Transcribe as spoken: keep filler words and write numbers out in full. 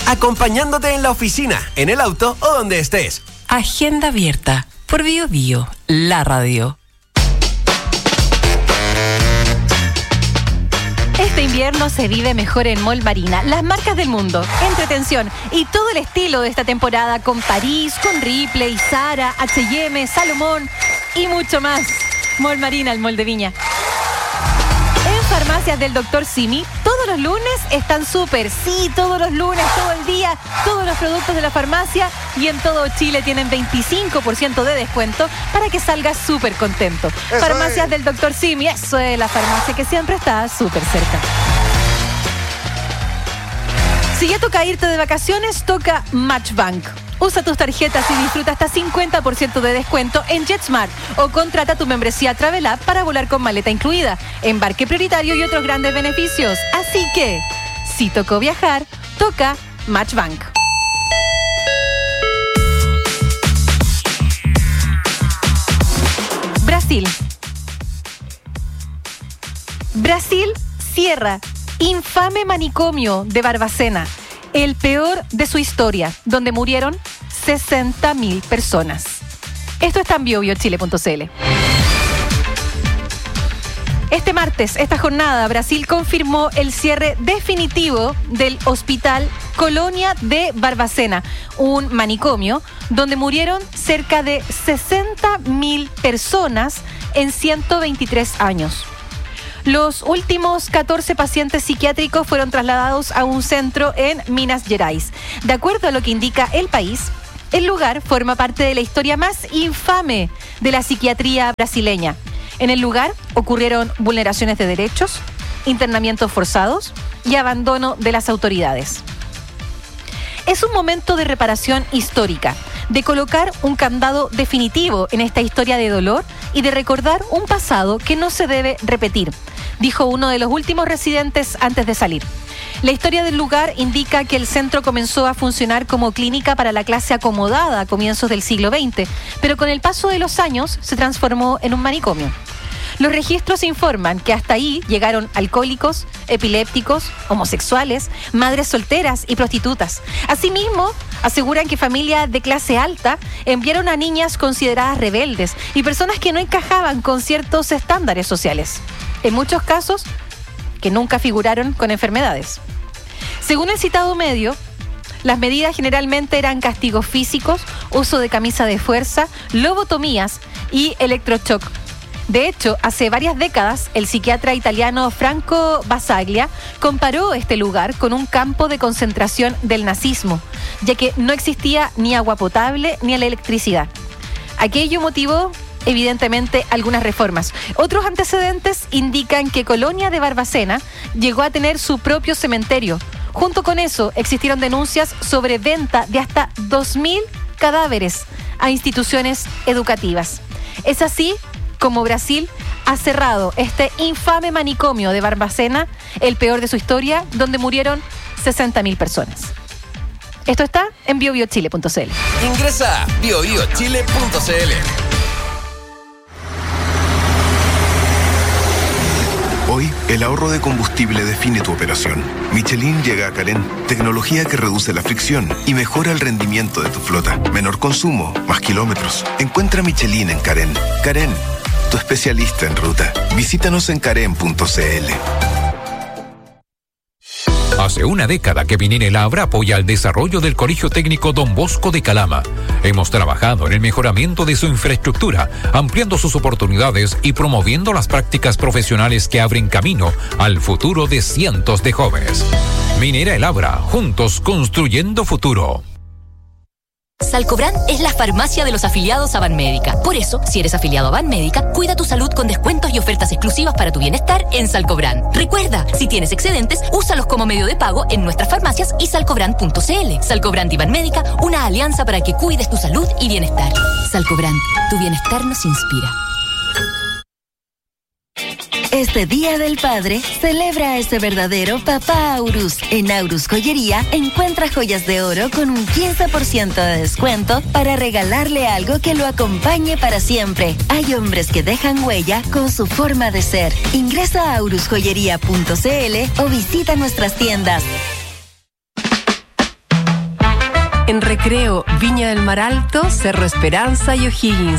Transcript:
acompañándote en la oficina, en el auto o donde estés. Agenda abierta por Bio Bio, la radio. Este invierno se vive mejor en Mall Marina. Las marcas del mundo, entretención y todo el estilo de esta temporada con París, con Ripley, Zara, H y M, Salomón y mucho más. Mall Marina, el Mall de Viña. En farmacias del doctor Simi, todos los lunes están súper. Sí, todos los lunes, todo el día, todos los productos de la farmacia y en todo Chile tienen veinticinco por ciento de descuento para que salgas súper contento. Eso farmacias es. Del doctor Simi, eso es la farmacia que siempre está súper cerca. Si ya toca irte de vacaciones, toca Matchbank. Usa tus tarjetas y disfruta hasta cincuenta por ciento de descuento en JetSmart o contrata tu membresía Travel App para volar con maleta incluida, embarque prioritario y otros grandes beneficios. Así que, si tocó viajar, toca Matchbank. Brasil. Brasil cierra infame manicomio de Barbacena. El peor de su historia, donde murieron sesenta mil personas. Esto está en bio bio chile punto c l. Este martes, esta jornada, Brasil confirmó el cierre definitivo del Hospital Colonia de Barbacena, un manicomio donde murieron cerca de sesenta mil personas en ciento veintitrés años. Los últimos catorce pacientes psiquiátricos fueron trasladados a un centro en Minas Gerais. De acuerdo a lo que indica El País, el lugar forma parte de la historia más infame de la psiquiatría brasileña. En el lugar ocurrieron vulneraciones de derechos, internamientos forzados y abandono de las autoridades. Es un momento de reparación histórica, de colocar un candado definitivo en esta historia de dolor y de recordar un pasado que no se debe repetir, dijo uno de los últimos residentes antes de salir. La historia del lugar indica que el centro comenzó a funcionar como clínica para la clase acomodada a comienzos del siglo veinte, pero con el paso de los años se transformó en un manicomio. Los registros informan que hasta ahí llegaron alcohólicos, epilépticos, homosexuales, madres solteras y prostitutas. Asimismo, aseguran que familias de clase alta enviaron a niñas consideradas rebeldes y personas que no encajaban con ciertos estándares sociales. En muchos casos, que nunca figuraron con enfermedades. Según el citado medio, las medidas generalmente eran castigos físicos, uso de camisa de fuerza, lobotomías y electroshock. De hecho, hace varias décadas, el psiquiatra italiano Franco Basaglia comparó este lugar con un campo de concentración del nazismo, ya que no existía ni agua potable ni la electricidad. Aquello motivó, evidentemente, algunas reformas. Otros antecedentes indican que Colonia de Barbacena llegó a tener su propio cementerio. Junto con eso, existieron denuncias sobre venta de hasta dos mil cadáveres a instituciones educativas. Es así como Brasil ha cerrado este infame manicomio de Barbacena, el peor de su historia, donde murieron sesenta mil personas. Esto está en bio bio chile punto c l. Ingresa a bio bio chile punto c l. Hoy, el ahorro de combustible define tu operación. Michelin llega a Carén, tecnología que reduce la fricción y mejora el rendimiento de tu flota. Menor consumo, más kilómetros. Encuentra Michelin en Carén. Carén, tu especialista en ruta. Visítanos en carén punto c l. Hace una década que Minera Abra apoya el desarrollo del Colegio Técnico Don Bosco de Calama. Hemos trabajado en el mejoramiento de su infraestructura, ampliando sus oportunidades y promoviendo las prácticas profesionales que abren camino al futuro de cientos de jóvenes. Minera El Abra, juntos construyendo futuro. Salcobran es la farmacia de los afiliados a Banmédica. Por eso, si eres afiliado a Banmédica, cuida tu salud con descuentos y ofertas exclusivas para tu bienestar en Salcobran. Recuerda, si tienes excedentes, úsalos como medio de pago en nuestras farmacias y salcobran punto c l. Salcobran y Banmédica, una alianza para que cuides tu salud y bienestar. Salcobran, tu bienestar nos inspira. Este Día del Padre, celebra a ese verdadero papá Aurus. En Aurus Joyería, encuentra joyas de oro con un quince por ciento de descuento para regalarle algo que lo acompañe para siempre. Hay hombres que dejan huella con su forma de ser. Ingresa a aurus joyería punto c l o visita nuestras tiendas. En Recreo, Viña del Mar Alto, Cerro Esperanza y O'Higgins.